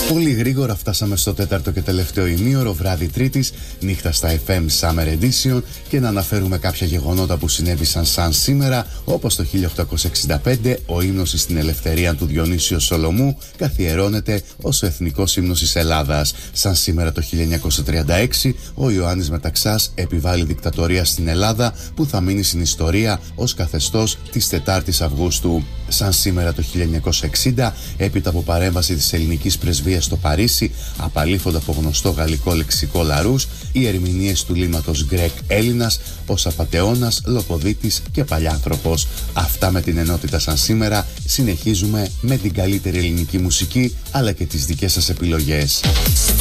Πολύ γρήγορα φτάσαμε στο τέταρτο και τελευταίο ημίωρο, βράδυ Τρίτης, νύχτα στα FM Summer Edition, και να αναφέρουμε κάποια γεγονότα που συνέβησαν σαν σήμερα, όπως το 1865 ο ύμνος στην ελευθερία του Διονύσιο Σολομού καθιερώνεται ως ο εθνικός ύμνος της Ελλάδας. Σαν σήμερα το 1936 ο Ιωάννης Μεταξάς επιβάλλει δικτατορία στην Ελλάδα που θα μείνει στην ιστορία ως καθεστώς της 4ης Αυγούστου. Σαν σήμερα το 1960, έπειτα από παρέμβαση της ελληνικής πρεσβείας στο Παρίσι, απαλήφονται από γνωστό γαλλικό λεξικό Λαρούς οι ερμηνείες του λίμματος Γκρέκ Έλληνας ως απατεώνας, λοποδίτης και παλιάνθρωπος. Αυτά με την ενότητα σαν σήμερα. Συνεχίζουμε με την καλύτερη ελληνική μουσική αλλά και τις δικές σας επιλογές.